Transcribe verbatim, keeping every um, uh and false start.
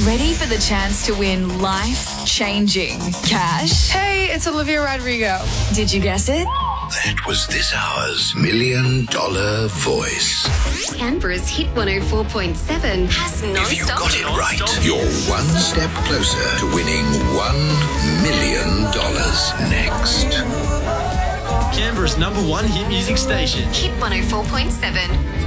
Ready for the chance to win life-changing cash? Hey, it's Olivia Rodrigo. Did you guess it? That was this hour's Million Dollar Voice. Canberra's Hit one oh four point seven has non-stop. If you got it right, you're one step closer to winning one million dollars next. Canberra's number one hit music station. Hit one oh four point seven.